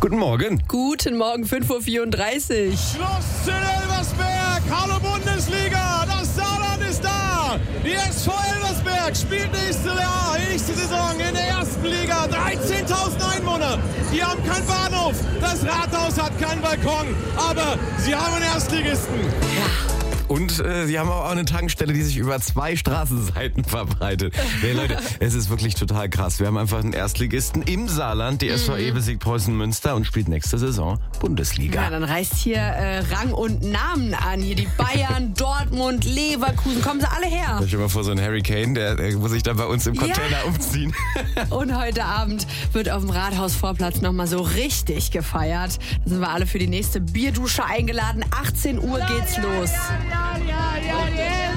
Guten Morgen. Guten Morgen, 5:34 Uhr. Schluss in Elversberg. Hallo Bundesliga. Das Saarland ist da. Die SV Elversberg spielt nächste Saison in der ersten Liga. 13.000 Einwohner. Die haben keinen Bahnhof. Das Rathaus hat keinen Balkon. Aber sie haben einen Erstligisten. Und sie haben auch eine Tankstelle, die sich über 2 Straßenseiten verbreitet. Nee, Leute, es ist wirklich total krass. Wir haben einfach einen Erstligisten im Saarland. Die SVE besiegt Preußen Münster und spielt nächste Saison Bundesliga. Ja, dann reißt hier Rang und Namen an. Hier die Bayern, Dortmund, Leverkusen. Kommen sie alle her. Stell dir mal vor, so ein Harry Kane, der muss sich dann bei uns im Container umziehen. Und heute Abend wird auf dem Rathausvorplatz nochmal so richtig gefeiert. Da sind wir alle für die nächste Bierdusche eingeladen. 18 Uhr geht's los. Ja,